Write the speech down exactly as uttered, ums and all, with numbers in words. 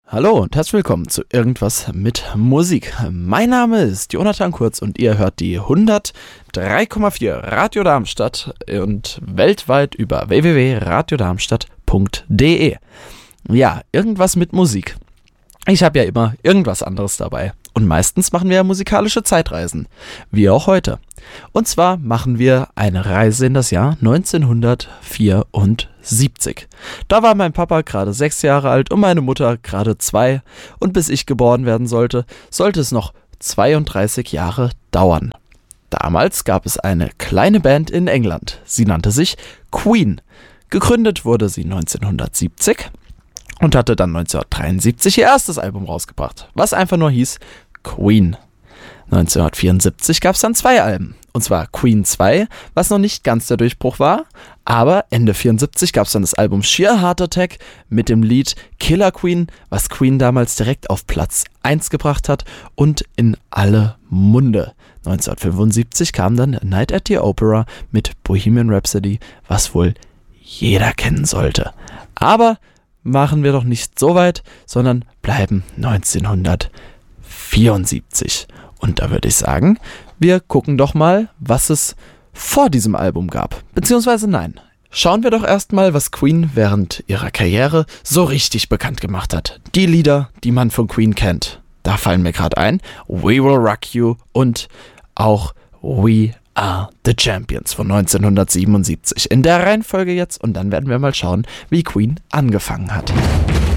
Hallo und herzlich willkommen zu Irgendwas mit Musik. Mein Name ist Jonathan Kurz und ihr hört die hundertdrei Komma vier Radio Darmstadt und weltweit über w w w punkt radio darmstadt punkt d e. Ja, irgendwas mit Musik. Ich habe ja immer irgendwas anderes dabei. Und meistens machen wir ja musikalische Zeitreisen, wie auch heute. Und zwar machen wir eine Reise in das Jahr neunzehnhundertvierundsiebzig. Da war mein Papa gerade sechs Jahre alt und meine Mutter gerade zwei. Und bis ich geboren werden sollte, sollte es noch zweiunddreißig Jahre dauern. Damals gab es eine kleine Band in England. Sie nannte sich Queen. Gegründet wurde sie neunzehnhundertsiebzig. Und hatte dann neunzehnhundertdreiundsiebzig ihr erstes Album rausgebracht, was einfach nur hieß Queen. neunzehnhundertvierundsiebzig gab es dann zwei Alben, und zwar Queen zwei, was noch nicht ganz der Durchbruch war, aber Ende vierundsiebzig gab es dann das Album Sheer Heart Attack mit dem Lied Killer Queen, was Queen damals direkt auf Platz eins gebracht hat und in alle Munde. neunzehnhundertfünfundsiebzig kam dann Night at the Opera mit Bohemian Rhapsody, was wohl jeder kennen sollte. Aber machen wir doch nicht so weit, sondern bleiben neunzehnhundertvierundsiebzig. Und da würde ich sagen, wir gucken doch mal, was es vor diesem Album gab. Beziehungsweise nein. Schauen wir doch erstmal, was Queen während ihrer Karriere so richtig bekannt gemacht hat. Die Lieder, die man von Queen kennt. Da fallen mir gerade ein We Will Rock You und auch We Are the Champions von neunzehnhundertsiebenundsiebzig. In der Reihenfolge jetzt und dann werden wir mal schauen, wie Queen angefangen hat.